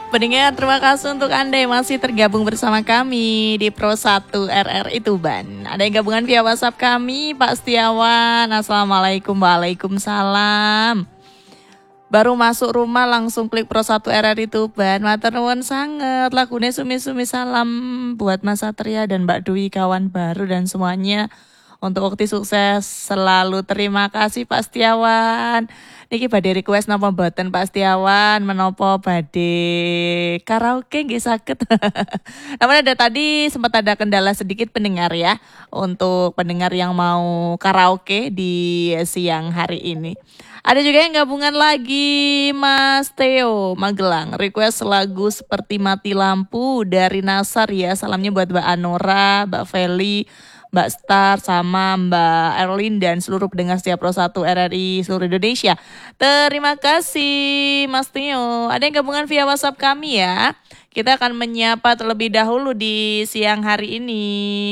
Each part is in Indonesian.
Pendengar, terima kasih untuk Anda yang masih tergabung bersama kami di Pro 1 RRI Tuban. Ada yang gabungan via WhatsApp kami, Pak Setiawan. Assalamualaikum, waalaikumsalam. Baru masuk rumah langsung klik Pro 1 RRI Tuban. Matur nuwun sangat. Lagunya sumi-sumi salam buat Mas Satria dan Mbak Dwi, kawan baru dan semuanya. Untuk ukti sukses selalu. Terima kasih Pak Setiawan. Niki badhe request napa mboten Pak Setiawan, menapa badhe karaoke nggih saged. Namun ada tadi sempat ada kendala sedikit pendengar ya, untuk pendengar yang mau karaoke di siang hari ini. Ada juga yang gabungan lagi, Mas Theo Magelang, request lagu Seperti Mati Lampu dari Nasar ya. Salamnya buat Mbak Anora, Mbak Feli, Mbak Star, sama Mbak Erlin dan seluruh pendengar setiap Pro 1 RRI seluruh Indonesia. Terima kasih Mas Tio. Ada yang gabungan via WhatsApp kami ya. Kita akan menyapa terlebih dahulu di siang hari ini.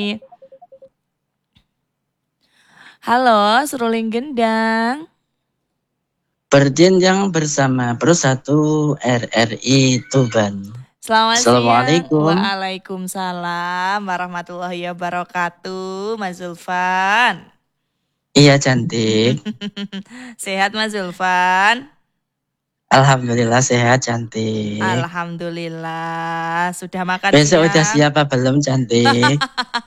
Halo, seruling gendang. Berjenjang bersama Pro 1 RRI Tuban. Selamat Assalamualaikum. siang. Waalaikumsalam warahmatullahi wabarakatuh, Mas Zulfan. Iya cantik. Sehat Mas Zulfan? Alhamdulillah sehat cantik. Alhamdulillah. Sudah makan Besok siang? udah siap apa belum cantik?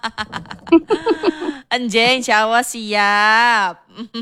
Anjing, insya Allah siap.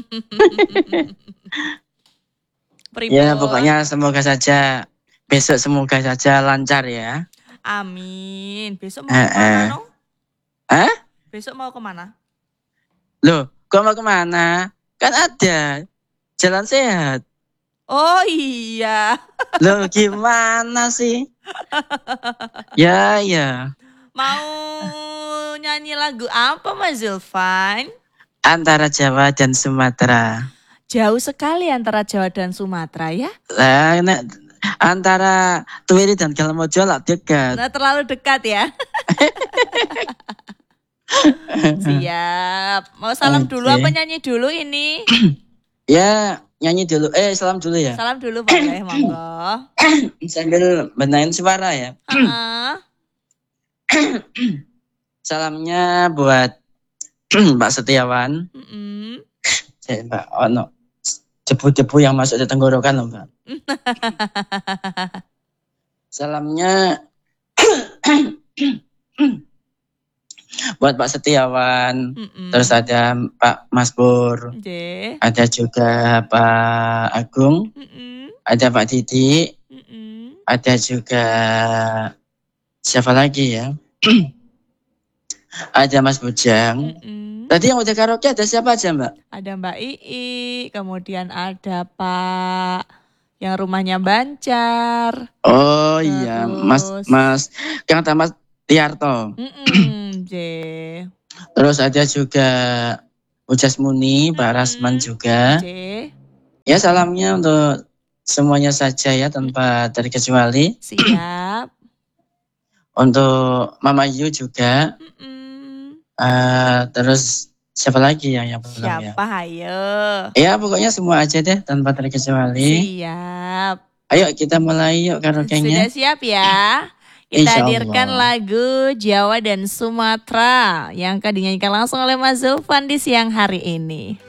Ya pokoknya semoga saja lancar ya. Amin. Besok mau kemana no? Besok mau kemana? Loh, kok mau kemana? Kan ada jalan sehat. Oh iya. Loh gimana sih? Ya. Mau nyanyi lagu apa Mas Zulfan? Antara Jawa dan Sumatera. Jauh sekali antara Jawa dan Sumatera ya? Nah, antara Tuwiri dan Galmojo lah dekat. Nah, terlalu dekat ya. Siap. Mau salam dulu apa nyanyi dulu ini? Ya, nyanyi dulu. Salam dulu ya. Salam dulu boleh, monggo. Sambil benahin suara ya. Salamnya buat Mbak Setiawan. Mbak Ono. Debu-debu yang masuk di tenggorokan loh Mbak. Salamnya buat Pak Setiawan. Terus ada Pak Mas Pur. Ada juga Pak Agung. Ada Pak Didi. Ada juga siapa lagi ya? Ada Mas Bujang. Tadi yang udah karaoke ada siapa aja Mbak? Ada Mbak Ii, kemudian ada Pak yang rumahnya Bancar. Oh iya, Mas Kang Tamas Tiarto. Terus ada juga Ujas Muni, Pak Rasman juga. Ya salamnya untuk semuanya saja ya tanpa terkecuali. Siap. Untuk Mama Yu juga. Terus siapa lagi yang belum ya? Siapa ayo? Ya pokoknya semua aja deh tanpa terkecuali. Siap. Ayo kita mulai yuk karaoke-nya. Sudah siap ya? Kita hadirkan lagu Jawa dan Sumatera yang akan dinyanyikan langsung oleh Mas Zulfan di siang hari ini.